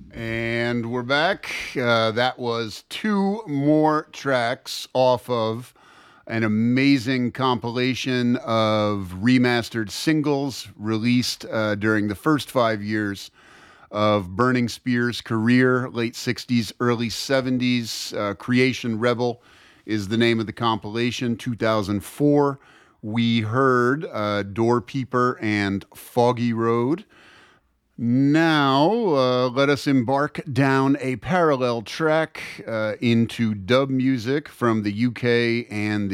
And we're back. That was two more tracks off of an amazing compilation of remastered singles released during the first 5 years of Burning Spear's career, late 60s, early 70s. Creation Rebel is the name of the compilation, 2004. We heard Door Peeper and Foggy Road. Now, let us embark down a parallel track into dub music from the UK and